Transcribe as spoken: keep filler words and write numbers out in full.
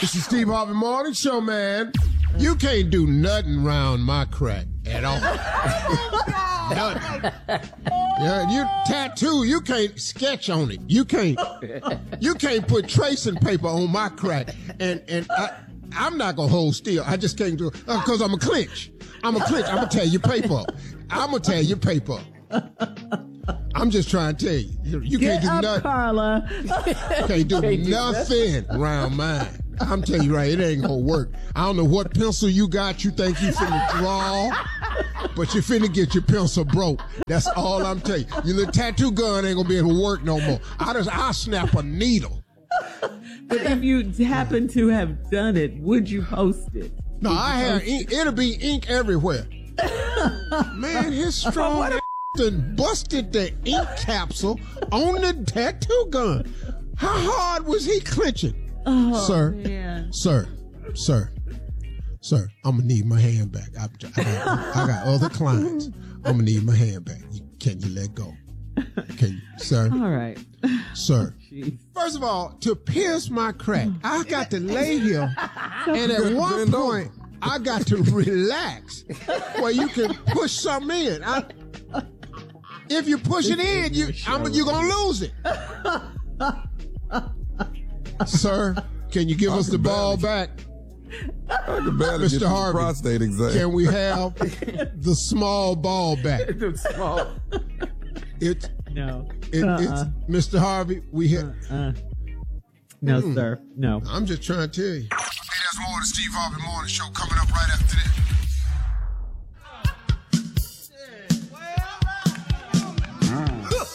This is Steve Harvey Morning Show, man. You can't do nothing around my crack at all. Nothing. Yeah, you tattoo, you can't sketch on it. You can't you can't put tracing paper on my crack. And and I, I'm not gonna hold still. I just can't do it because I'm a clinch. I'm a clinch. I'm gonna tear your paper up. I'm gonna tear your paper up. I'm just trying to tell you. You, you Get can't do up, nothing. Carla. You can't do Can't do nothing around mine. I'm telling you right, it ain't gonna work. I don't know what pencil you got you think you finna draw, but you finna get your pencil broke. That's all I'm telling you. Your little tattoo gun ain't gonna be able to work no more. I just, I'll snap a needle. But if you happen to have done it, would you post it? No, Would I you have post ink. It'll be ink everywhere. Man, his strong and busted the ink capsule on the tattoo gun. How hard was he clenching? Oh, sir, man. sir, sir, sir, I'm gonna need my hand back. I, I, got, I got other clients. I'm gonna need my hand back. You, can you let go? Can you, sir? All right. Sir. Jeez. First of all, to pierce my crack, I got to lay here, and at one point, I got to relax where you can push something in. I, if you push it in, you I'm, you're gonna lose it. Sir, can you give I us the ball barely, back? I can barely Mister get Harvey, the prostate exam. Can we have the small ball back? The small. It, No. it, Uh-uh. It's Mister Harvey. We have. Uh, no, Mm. sir. No. I'm just trying to tell you. Hey, there's more of the Steve Harvey Morning Show coming up right after this.